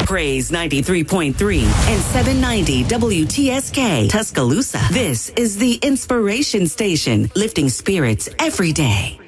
Praise 93.3 and 790 WTSK Tuscaloosa. This is the Inspiration Station, lifting spirits every day.